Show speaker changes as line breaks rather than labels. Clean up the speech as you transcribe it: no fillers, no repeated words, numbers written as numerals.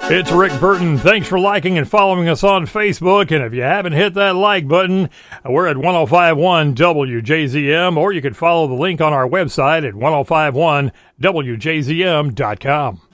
It's Rick Burton. Thanks for liking and following us on Facebook. And if you haven't hit that like button, we're at 1051 WJZM, or you can follow the link on our website at 1051WJZM.com.